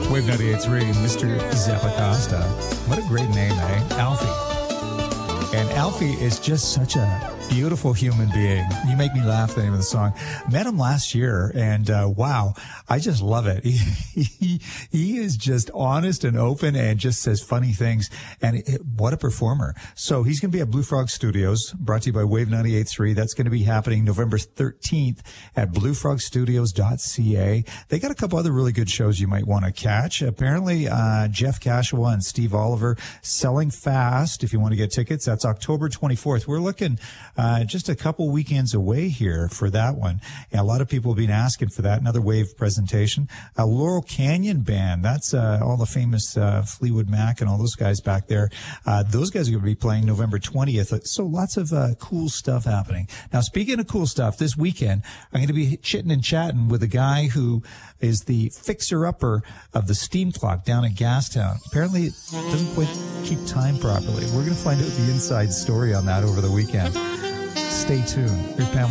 Wave 98.3, Mr. Zappacosta. What a great name, eh? Alfie. And Alfie is just such a beautiful human being. You make me laugh, the name of the song. Met him last year, and wow, I just love it. He is just honest and open and just says funny things. And what a performer. So he's going to be at Blue Frog Studios, brought to you by Wave 98.3. That's going to be happening November 13th at bluefrogstudios.ca. They got a couple other really good shows you might want to catch. Apparently, Jeff Cashua and Steve Oliver selling fast. If you want to get tickets, that's October 24th. We're looking just a couple weekends away here for that one. And a lot of people have been asking for that. Another Wave presentation. Laurel Canyon Band. That's all the famous Fleetwood Mac and all those guys back there. Those guys are going to be playing November 20th. So lots of cool stuff happening. Now, speaking of cool stuff, this weekend, I'm going to be chitting and chatting with a guy who is the fixer-upper of the steam clock down in Gastown. Apparently, it doesn't quite keep time properly. We're going to find out the inside story on that over the weekend. Stay tuned. Here's Pam.